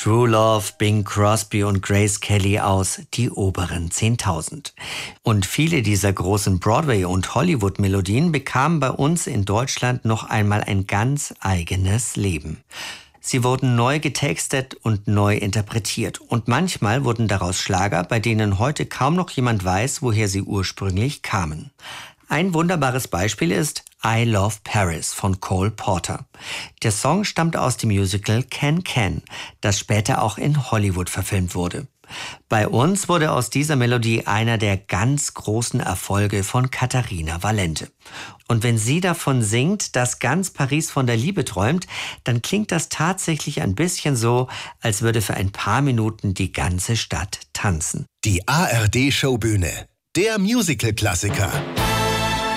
True Love, Bing Crosby und Grace Kelly aus Die oberen 10.000. Und viele dieser großen Broadway- und Hollywood-Melodien bekamen bei uns in Deutschland noch einmal ein ganz eigenes Leben. Sie wurden neu getextet und neu interpretiert. Und manchmal wurden daraus Schlager, bei denen heute kaum noch jemand weiß, woher sie ursprünglich kamen. Ein wunderbares Beispiel ist I Love Paris von Cole Porter. Der Song stammt aus dem Musical Can-Can, das später auch in Hollywood verfilmt wurde. Bei uns wurde aus dieser Melodie einer der ganz großen Erfolge von Katharina Valente. Und wenn sie davon singt, dass ganz Paris von der Liebe träumt, dann klingt das tatsächlich ein bisschen so, als würde für ein paar Minuten die ganze Stadt tanzen. Die ARD-Showbühne, der Musical-Klassiker.